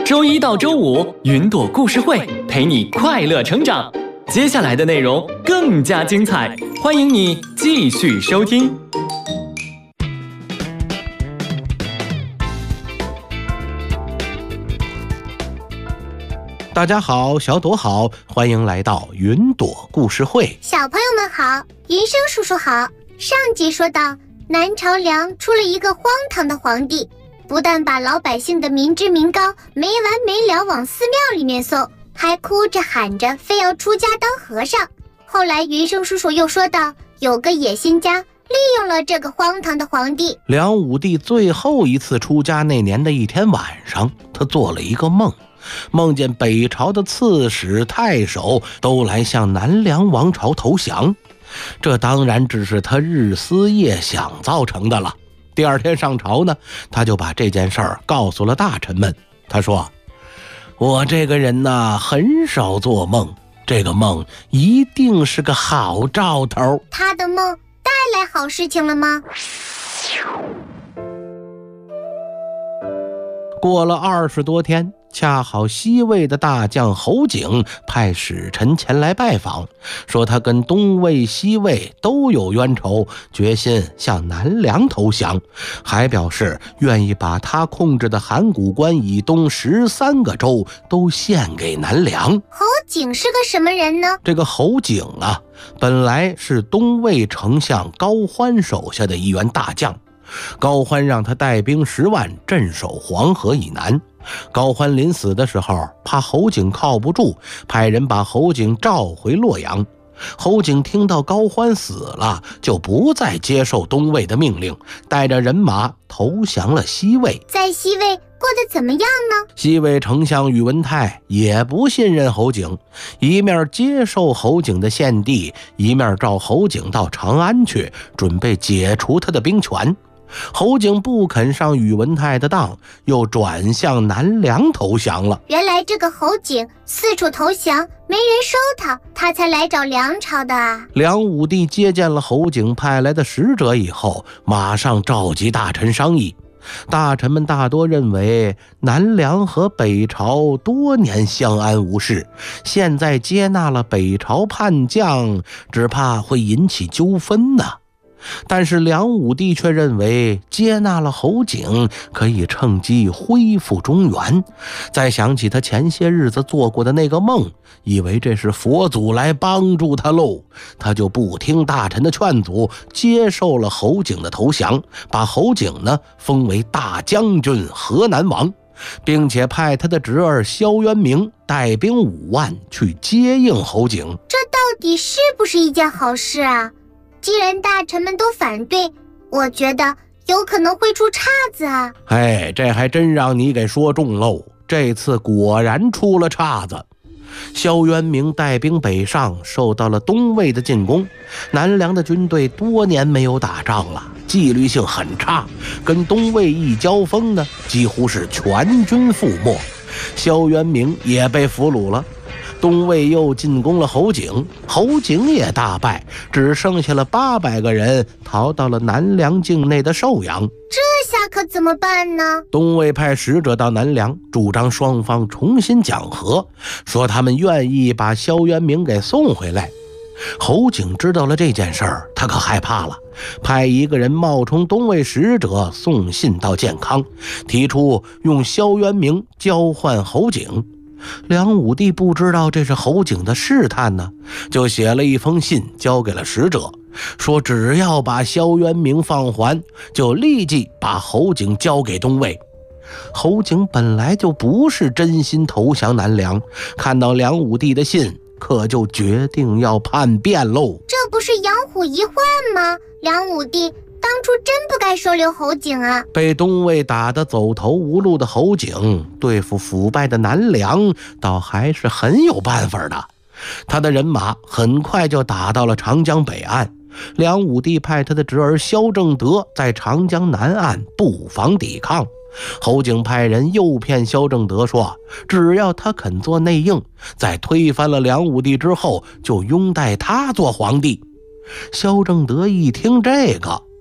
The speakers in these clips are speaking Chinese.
周一到周五，云朵故事会陪你快乐成长。接下来的内容更加精彩，欢迎你继续收听。 大家好，小朵好，欢迎来到云朵故事会。 小朋友们好，云生叔叔好。上集说到，南朝梁出了一个荒唐的皇帝，不但把老百姓的民脂民膏没完没了往寺庙里面送，还哭着喊着非要出家当和尚。后来云生叔叔又说到，有个野心家利用了这个荒唐的皇帝。 梁武帝最后一次出家那年的一天晚上，他做了一个梦，梦见北朝的刺史太守都来向南梁王朝投降，这当然只是他日思夜想造成的了。第二天上朝呢，他就把这件事儿告诉了大臣们。他说，我这个人呢，很少做梦，这个梦一定是个好兆头。 他的梦带来好事情了吗？ 过了20多天，恰好西魏的大将侯景派使臣前来拜访，说他跟东魏西魏都有冤仇，决心向南梁投降，还表示愿意把他控制的函谷关以东13个州都献给南梁。 侯景是个什么人呢？ 这个侯景啊，本来是东魏丞相高欢手下的一员大将，高欢让他带兵10万镇守黄河以南。高欢临死的时候，怕侯景靠不住，派人把侯景召回洛阳。侯景听到高欢死了，就不再接受东魏的命令，带着人马投降了西魏。 在西魏过得怎么样呢？ 西魏丞相宇文泰也不信任侯景，一面接受侯景的献帝，一面召侯景到长安去，准备解除他的兵权。侯景不肯上宇文泰的当，又转向南梁投降了。 原来这个侯景四处投降，没人收他，他才来找梁朝的啊。 梁武帝接见了侯景派来的使者以后，马上召集大臣商议。大臣们大多认为南梁和北朝多年相安无事，现在接纳了北朝叛将，只怕会引起纠纷呢。但是梁武帝却认为接纳了侯景可以趁机恢复中原，再想起他前些日子做过的那个梦，以为这是佛祖来帮助他喽，他就不听大臣的劝阻，接受了侯景的投降，把侯景呢封为大将军、河南王，并且派他的侄儿萧渊明带兵5万去接应侯景。 这到底是不是一件好事啊？既然大臣们都反对，我觉得有可能会出岔子啊。 这还真让你给说中喽，这次果然出了岔子。萧渊明带兵北上，受到了东魏的进攻，南梁的军队多年没有打仗了，纪律性很差，跟东魏一交锋呢，几乎是全军覆没。萧渊明也被俘虏了。东魏又进攻了侯景，侯景也大败，只剩下了800个人逃到了南梁境内的寿阳。 这下可怎么办呢？ 东魏派使者到南梁，主张双方重新讲和，说他们愿意把萧渊明给送回来。侯景知道了这件事儿，他可害怕了，派一个人冒充东魏使者送信到建康，提出用萧渊明交换侯景。梁武帝不知道这是侯景的试探呢，就写了一封信交给了使者，说只要把萧渊明放还，就立即把侯景交给东魏。侯景本来就不是真心投降南梁，看到梁武帝的信，可就决定要叛变喽。 这不是养虎遗患吗？梁武帝当初真不该收留侯景啊！ 被东魏打得走投无路的侯景，对付腐败的南梁倒还是很有办法的。他的人马很快就打到了长江北岸，梁武帝派他的侄儿萧正德在长江南岸布防抵抗。侯景派人诱骗萧正德说，只要他肯做内应，在推翻了梁武帝之后，就拥戴他做皇帝。萧正德一听这个，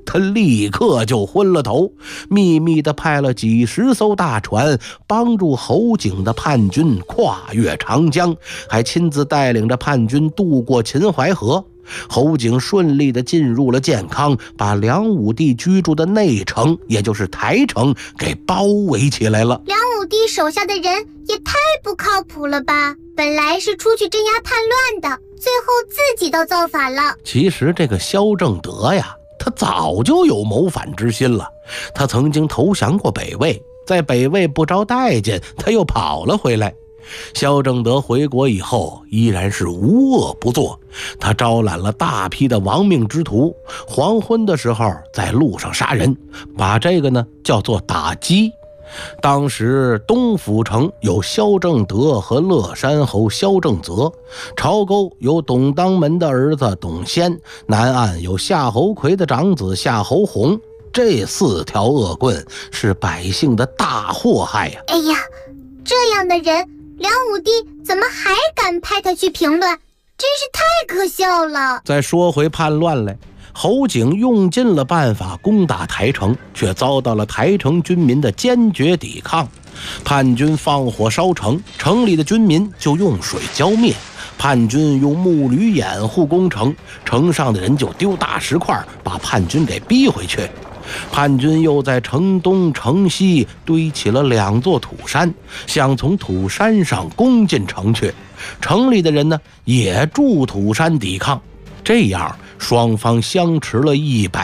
他立刻就昏了头，秘密地派了几十艘大船帮助侯景的叛军跨越长江，还亲自带领着叛军渡过秦淮河。侯景顺利地进入了建康，把梁武帝居住的内城，也就是台城给包围起来了。 梁武帝手下的人也太不靠谱了吧，本来是出去镇压叛乱的，最后自己都造反了。 其实这个萧正德呀，他早就有谋反之心了。他曾经投降过北魏，在北魏不着待见，他又跑了回来。萧正德回国以后依然是无恶不作，他招揽了大批的亡命之徒，黄昏的时候在路上杀人，把这个呢叫做打击。当时东府城有萧正德和乐山侯萧正泽，朝沟有董当门的儿子董先，南岸有夏侯奎的长子夏侯宏，这4条恶棍是百姓的大祸害呀！ 哎呀，这样的人梁武帝怎么还敢派他去平乱，真是太可笑了。 再说回叛乱来，侯景用尽了办法攻打台城，却遭到了台城军民的坚决抵抗。叛军放火烧城，城里的军民就用水浇灭；叛军用木驴掩护攻城，城上的人就丢大石块把叛军给逼回去。叛军又在城东城西堆起了2座土山，想从土山上攻进城去。城里的人呢，也筑土山抵抗。这样双方相持了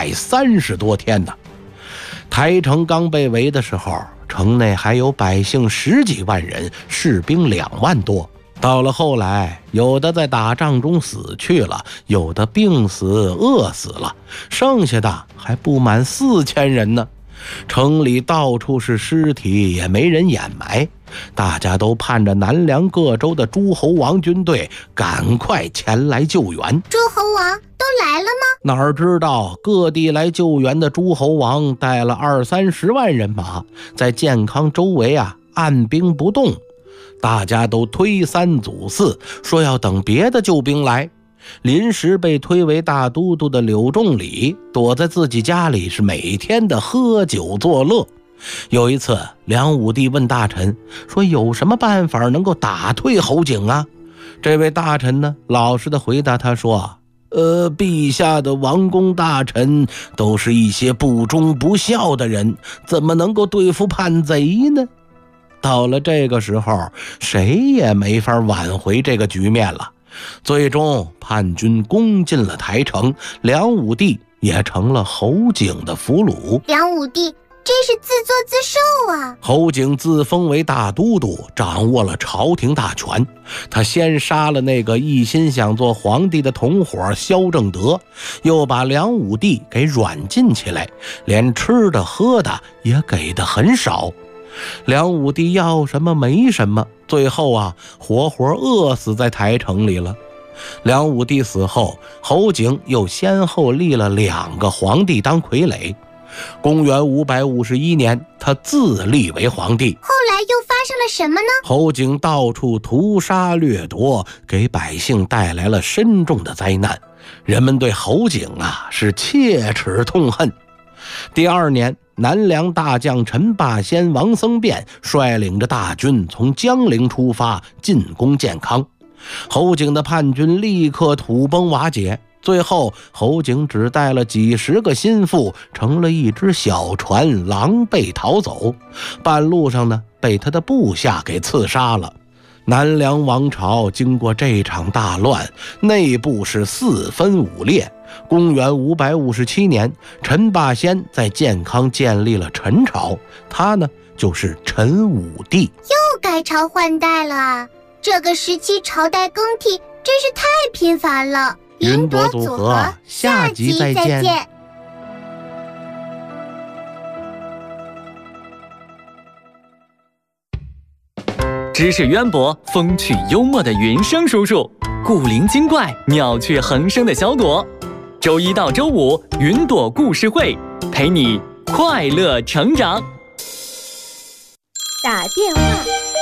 130多天呢。台城刚被围的时候，城内还有百姓10几万人，士兵2万多。到了后来，有的在打仗中死去了，有的病死饿死了，剩下的还不满4000人呢。城里到处是尸体，也没人掩埋，大家都盼着南梁各州的诸侯王军队赶快前来救援。 诸侯王都来了吗？ 哪儿知道各地来救援的诸侯王带了20-30万人马，在建康周围按兵不动。大家都推3阻4，说要等别的救兵来。临时被推为大都督的柳仲礼躲在自己家里，是每天的喝酒作乐。有一次，梁武帝问大臣说，有什么办法能够打退侯景啊？这位大臣呢，老实的回答他说，陛下的王公大臣都是一些不忠不孝的人，怎么能够对付叛贼呢？到了这个时候，谁也没法挽回这个局面了。最终叛军攻进了台城，梁武帝也成了侯景的俘虏。 梁武帝真是自作自受啊！ 侯景自封为大都督，掌握了朝廷大权。他先杀了那个一心想做皇帝的同伙萧正德，又把梁武帝给软禁起来，连吃的喝的也给的很少。梁武帝要什么没什么，最后活活饿死在台城里了。梁武帝死后，侯景又先后立了2个皇帝当傀儡。公元551年，他自立为皇帝。 后来又发生了什么呢？ 侯景到处屠杀掠夺，给百姓带来了深重的灾难。人们对侯景是切齿痛恨。第2年，南梁大将陈霸先、王僧辩率领着大军从江陵出发，进攻建康。侯景的叛军立刻土崩瓦解，最后侯景只带了几十个心腹，乘了一只小船狼狈逃走。半路上呢，被他的部下给刺杀了。南梁王朝经过这场大乱，内部是4分5裂。公元557年，陈霸先在建康建立了陈朝，他呢就是陈武帝。 又改朝换代了啊！这个时期朝代更替真是太频繁了。 云朵组合，下集再见。 知识渊博、风趣幽默的云生叔叔，古灵精怪、妙趣横生的小朵。周1到周5，云朵故事会，陪你快乐成长。 打电话。